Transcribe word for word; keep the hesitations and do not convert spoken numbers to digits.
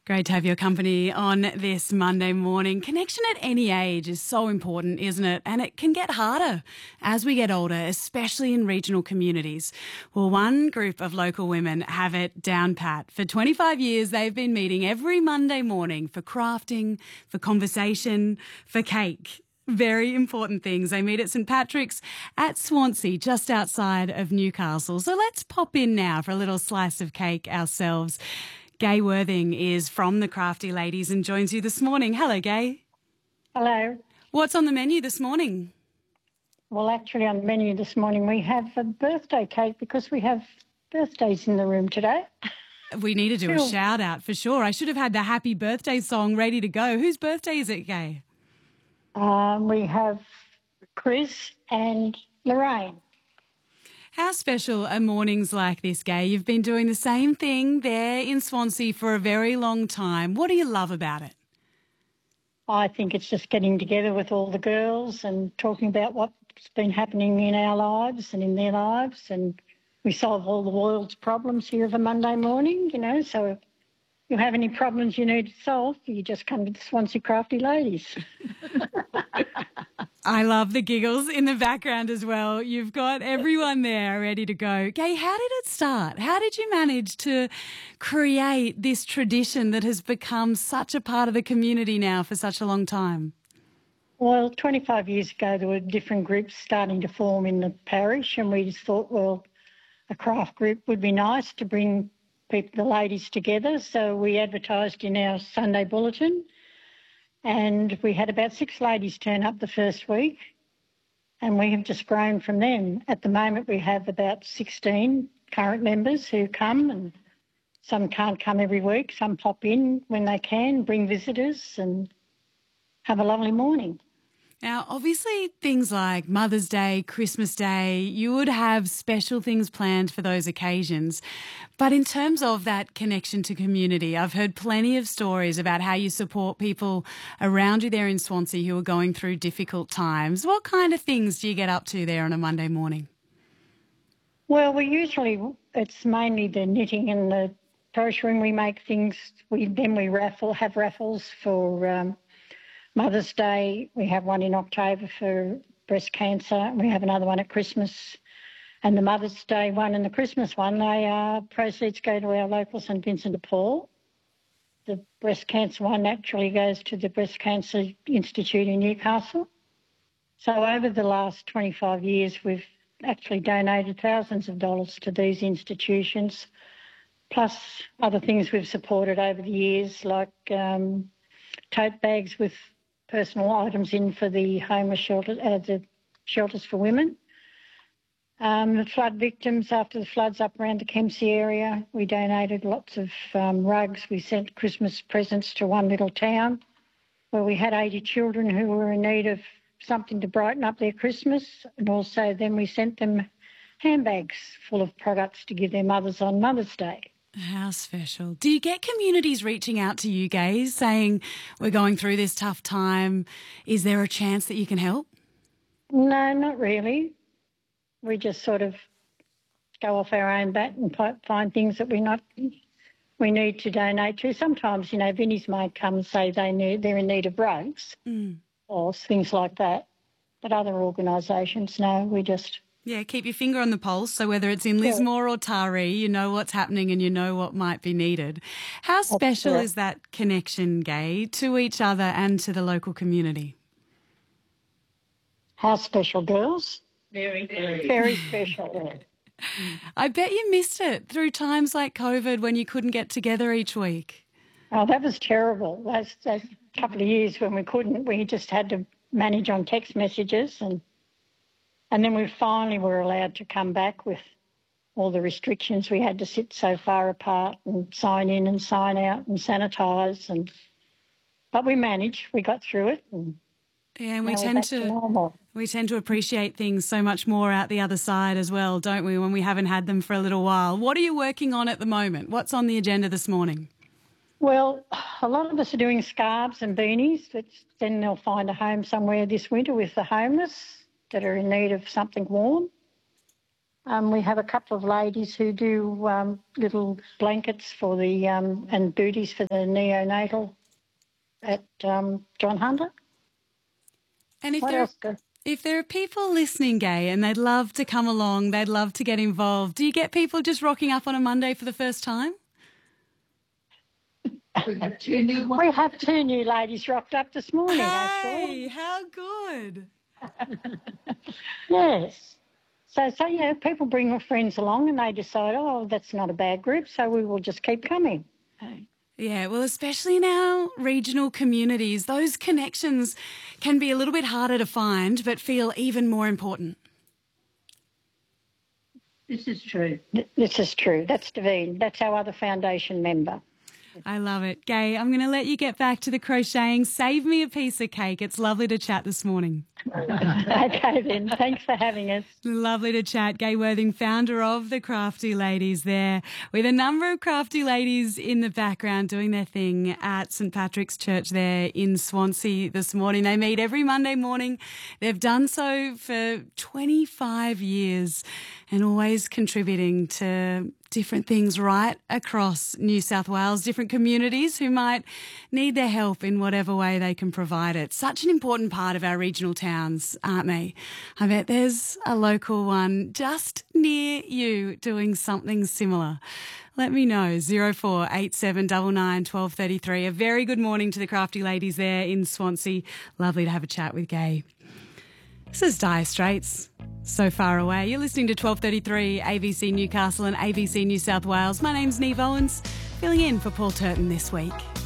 Great to have your company on this Monday morning. Connection at any age is so important, isn't it? And it can get harder as we get older, especially in regional communities. Well, one group of local women have it down pat. For twenty-five years, they've been meeting every Monday morning for crafting, for conversation, for cake. Very important things. They meet at St Patrick's at Swansea, just outside of Newcastle. So let's pop in now for a little slice of cake ourselves. Gai Worthing is from the Crafty Ladies and joins you this morning. Hello, Gai. Hello. What's on the menu this morning? Well, actually on the menu this morning we have a birthday cake because we have birthdays in the room today. We need to do Sure. a shout out for sure. I should have had the happy birthday song ready to go. Whose birthday is it, Gai? Um, we have Chris and Lorraine. How special are mornings like this, Gai? You've been doing the same thing there in Swansea for a very long time. What do you love about it? I think it's just getting together with all the girls and talking about what's been happening in our lives and in their lives, and we solve all the world's problems here of a Monday morning, you know, so if you have any problems you need to solve, you just come to the Swansea Crafty Ladies. I love the giggles in the background as well. You've got everyone there ready to go. Gai, how did it start? How did you manage to create this tradition that has become such a part of the community now for such a long time? Well, twenty-five years ago there were different groups starting to form in the parish, and we just thought, well, a craft group would be nice to bring people, the ladies together. So we advertised in our Sunday bulletin, and we had about six ladies turn up the first week, and we have just grown from them. At the moment we have about sixteen current members who come, and some can't come every week, some pop in when they can, bring visitors and have a lovely morning. Now, obviously, things like Mother's Day, Christmas Day, you would have special things planned for those occasions. But in terms of that connection to community, I've heard plenty of stories about how you support people around you there in Swansea who are going through difficult times. What kind of things do you get up to there on a Monday morning? Well, we usually, it's mainly the knitting and the crocheting. We make things, we then we raffle, have raffles for um, Mother's Day. We have one in October for breast cancer. We have another one at Christmas. And the Mother's Day one and the Christmas one, they are proceeds go to our local St Vincent de Paul. The breast cancer one actually goes to the Breast Cancer Institute in Newcastle. So over the last twenty-five years, we've actually donated thousands of dollars to these institutions, plus other things we've supported over the years, like um, tote bags with personal items in for the homeless shelter, uh, the shelters for women. Um, the flood victims, after the floods up around the Kempsey area, we donated lots of um, rugs. We sent Christmas presents to one little town where we had eighty children who were in need of something to brighten up their Christmas, and also then we sent them handbags full of products to give their mothers on Mother's Day. How special. Do you get communities reaching out to you, guys, saying, we're going through this tough time, is there a chance that you can help? No, not really. We just sort of go off our own bat and fi- find things that we not we need to donate to. Sometimes, you know, Vinnie's might come and say they need they're in need of rugs Mm. or things like that. But other organisations, no, we just... Yeah, keep your finger on the pulse. So whether it's in Lismore or Taree, you know what's happening and you know what might be needed. How special correct. is that connection, Gai, to each other and to the local community? How special, girls? Very, very. Very special. I bet you missed it through times like COVID when you couldn't get together each week. Oh, that was terrible. Those, those couple of years when we couldn't, we just had to manage on text messages, and and then we finally were allowed to come back with all the restrictions. We had to sit so far apart and sign in and sign out and sanitise, and but we managed. We got through it. And Yeah, and we now we're tend back to normal. we tend to appreciate things so much more out the other side as well, don't we, when we haven't had them for a little while. What are you working on at the moment? What's on the agenda this morning? Well, a lot of us are doing scarves and beanies, but then they'll find a home somewhere this winter with the homeless that are in need of something warm. Um, we have a couple of ladies who do um, little blankets for the um, and booties for the neonatal at um, John Hunter. And if what there, else? Good? If there are people listening, Gay, and they'd love to come along, they'd love to get involved, do you get people just rocking up on a Monday for the first time? We have two new ones. We have two new ladies rocked up this morning, hey, actually. how good. Yes. So, so, you know, people bring their friends along and they decide, oh, that's not a bad group, so we will just keep coming. Yeah, well, especially in our regional communities, those connections can be a little bit harder to find but feel even more important. This is true. This is true. That's Davine. That's our other foundation member. I love it. Gay, I'm going to let you get back to the crocheting. Save me a piece of cake. It's lovely to chat this morning. Okay then. Thanks for having us. Lovely to chat. Gay Worthing, founder of the Crafty Ladies there, with a number of crafty ladies in the background doing their thing at St Patrick's Church there in Swansea this morning. They meet every Monday morning. They've done so for twenty-five years and always contributing to different things right across New South Wales, different communities who might need their help in whatever way they can provide it. Such an important part of our regional towns, aren't they? I bet there's a local one just near you doing something similar. Let me know, zero four eight seven nine nine one two three three. A very good morning to the crafty ladies there in Swansea. Lovely to have a chat with Gay. This is Dire Straits, So Far Away. You're listening to twelve thirty-three A B C Newcastle and A B C New South Wales. My name's Neve Owens, filling in for Paul Turton this week.